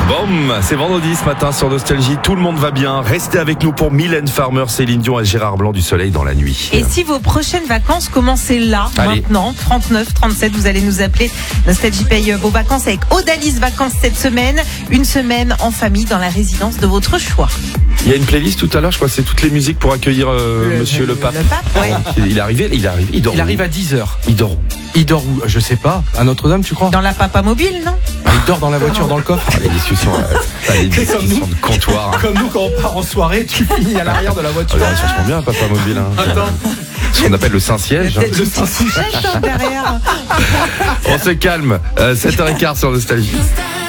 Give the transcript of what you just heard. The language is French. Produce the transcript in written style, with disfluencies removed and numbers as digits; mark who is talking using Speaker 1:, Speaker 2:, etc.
Speaker 1: Boum, c'est vendredi ce matin sur Nostalgie, tout le monde va bien. Restez avec nous pour Mylène Farmer, Céline Dion et Gérard Blanc du Soleil dans la nuit.
Speaker 2: Et si vos prochaines vacances commençaient là,
Speaker 1: Allez.
Speaker 2: maintenant, 39, 37, vous allez nous appeler. Nostalgie paye vos vacances avec Odalis Vacances cette semaine. Une semaine en famille dans la résidence de votre choix.
Speaker 1: Il y a une playlist tout à l'heure, je crois que c'est toutes les musiques pour accueillir Monsieur le Pape.
Speaker 2: Le pape, ouais.
Speaker 1: Il est arrivé, il dort.
Speaker 3: Il
Speaker 1: où
Speaker 3: arrive à 10h.
Speaker 1: Il dort où?
Speaker 3: Il dort où? Je sais pas. À Notre-Dame, tu crois?
Speaker 2: Dans la papa mobile, non?
Speaker 3: Il dort dans la voiture, dans le coffre.
Speaker 1: Les discussions, les discussions de comptoir.
Speaker 3: Comme nous, quand on part en soirée, tu finis à l'arrière de la voiture.
Speaker 1: Ah, ça se prend bien, Papa Mobile. Hein.
Speaker 3: Attends.
Speaker 1: Ce qu'on appelle le Saint-Siège.
Speaker 2: Peut-être
Speaker 3: Le
Speaker 2: une petite
Speaker 3: Saint-Siège.
Speaker 2: couchette, hein, derrière.
Speaker 1: On se calme. 7h15 sur Nostalgie.